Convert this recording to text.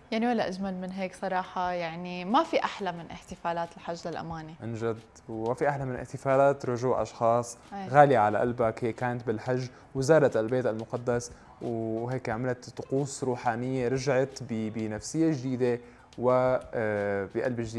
يعني ولا أجمل من هيك صراحة، يعني ما في أحلى من احتفالات الحج للأمانة. عن جد، وفي أحلى من احتفالات رجوع أشخاص أي. غالية على قلبك. هي كانت بالحج وزارت البيت المقدس، وهيك عملت طقوس روحانية، رجعت بنفسية جديدة وبقلب جديد.